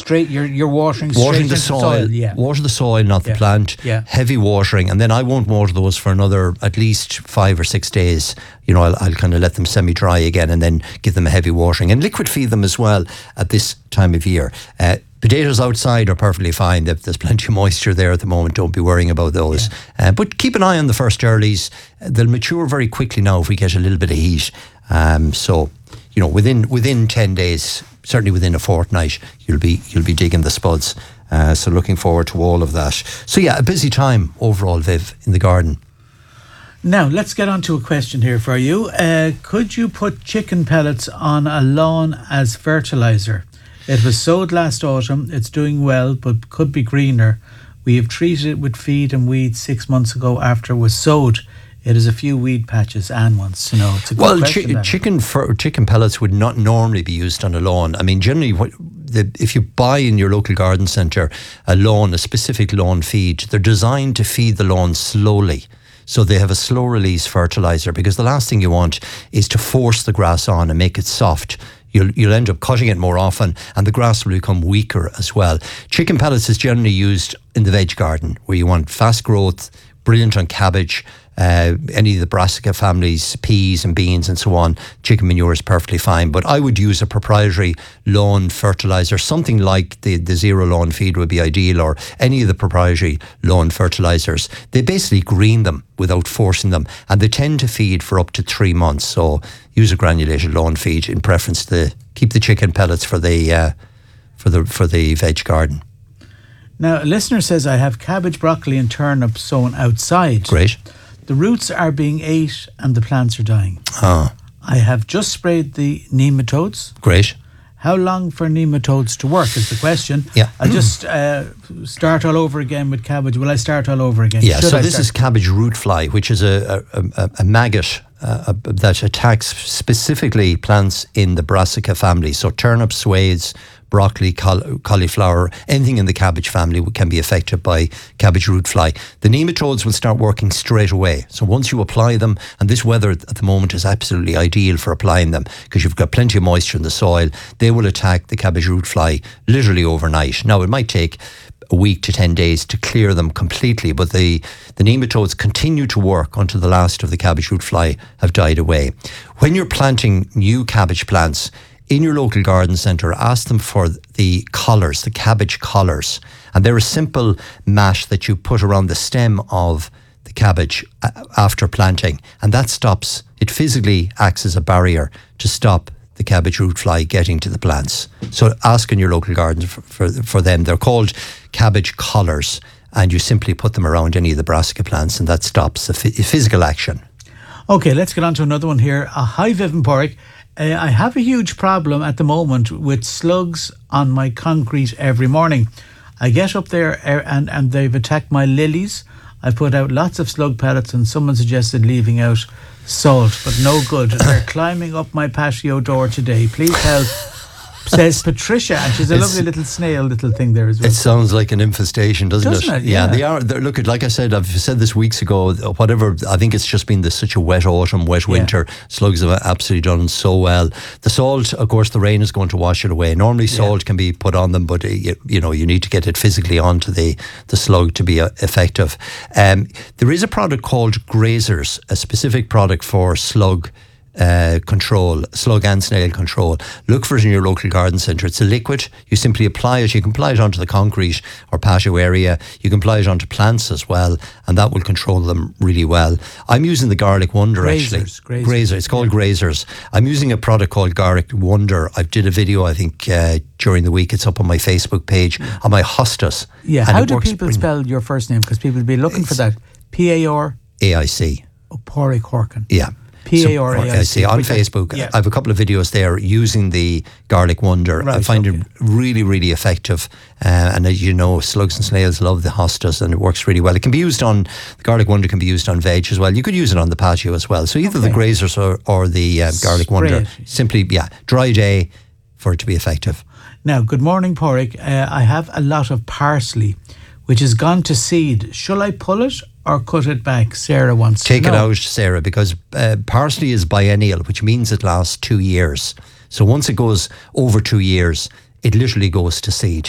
straight. You're watering the soil. Yeah. Water the soil, not the plant. Yeah. Heavy watering, and then I won't water those for another at least 5 or 6 days. I'll kind of let them semi-dry again, and then give them a heavy watering and liquid feed them as well at this time of year. Potatoes outside are perfectly fine. There's plenty of moisture there at the moment. Don't be worrying about those. Yeah. But keep an eye on the first earlies. They'll mature very quickly now if we get a little bit of heat. So, within 10 days, certainly within a fortnight, you'll be digging the spuds. So looking forward to all of that. So yeah, a busy time overall, Viv, in the garden. Now, let's get on to a question here for you. Could you put chicken pellets on a lawn as fertiliser? It was sowed last autumn. It's doing well, but could be greener. We have treated it with feed and weeds 6 months ago after it was sowed. It is a few weed patches. Anne wants to know. It's a good question. Chicken pellets would not normally be used on a lawn. I mean, generally, if you buy in your local garden centre a specific lawn feed, they're designed to feed the lawn slowly. So they have a slow release fertiliser, because the last thing you want is to force the grass on and make it soft. You'll end up cutting it more often, and the grass will become weaker as well. Chicken pellets is generally used in the veg garden, where you want fast growth, brilliant on cabbage, any of the brassica families, peas and beans and so on. Chicken manure is perfectly fine, but I would use a proprietary lawn fertiliser. Something like the Zero Lawn Feed would be ideal, or any of the proprietary lawn fertilisers. They basically green them without forcing them, and they tend to feed for up to 3 months. So use a granulated lawn feed in preference to keep the chicken pellets for the veg garden. Now, a listener says, I have cabbage, broccoli and turnip sown outside. Great. The roots are being ate and the plants are dying. Ah. I have just sprayed the nematodes. Great. How long for nematodes to work is the question. Yeah. I'll just start all over again with cabbage. Will I start all over again? Yeah, this is cabbage root fly, which is a maggot that attacks specifically plants in the brassica family. So turnips, swathes, broccoli, cauliflower, anything in the cabbage family can be affected by cabbage root fly. The nematodes will start working straight away. So once you apply them, and this weather at the moment is absolutely ideal for applying them because you've got plenty of moisture in the soil, they will attack the cabbage root fly literally overnight. Now, it might take a week to 10 days to clear them completely, but the nematodes continue to work until the last of the cabbage root fly have died away. When you're planting new cabbage plants in your local garden centre, ask them for the collars, the cabbage collars. And they're a simple mat that you put around the stem of the cabbage after planting. And that stops, it physically acts as a barrier to stop the cabbage root fly getting to the plants. So ask in your local garden for them. They're called cabbage collars, and you simply put them around any of the brassica plants, and that stops the physical action. Okay, let's get on to another one here. Hi, Viv and Porrick. I have a huge problem at the moment with slugs on my concrete every morning. I get up there and they've attacked my lilies. I put out lots of slug pellets and someone suggested leaving out salt, but no good. They're climbing up my patio door today. Please help, says Patricia, and she's a lovely little snail little thing there as well. It sounds like an infestation, doesn't it? Yeah, they are. Look, like I said, I've said this weeks ago, whatever, I think it's just been such a wet autumn, wet winter. Slugs have absolutely done so well. The salt, of course, the rain is going to wash it away. Normally salt can be put on them, but you need to get it physically onto the slug to be effective. There is a product called Grazers, a specific product for slug control, slug and snail control. Look for it in your local garden centre. It's a liquid. You simply apply it. You can apply it onto the concrete or patio area. You can apply it onto plants as well, and that will control them really well. I'm using the Garlic Wonder actually. Grazer. It's called Grazers. I'm using a product called Garlic Wonder. I did a video, I think, during the week. It's up on my Facebook page on my hostas. Yeah. How do people spell your first name? Because people will be looking for that. P-A-R? A-I-C. Oh, Porrick Horkin. Yeah. P-A-R-A-I-C. On Facebook. I have a couple of videos there using the Garlic Wonder. I find it really, really effective. And as you know, slugs and snails love the hostas, and it works really well. The Garlic Wonder can be used on veg as well. You could use it on the patio as well. So either the Grazers or the Garlic Wonder. Simply, dry day for it to be effective. Now, good morning, Porrick. I have a lot of parsley, which has gone to seed. Shall I pull it or cut it back? Sarah wants to know. Take it out, Sarah, because parsley is biennial, which means it lasts 2 years. So once it goes over 2 years, it literally goes to seed.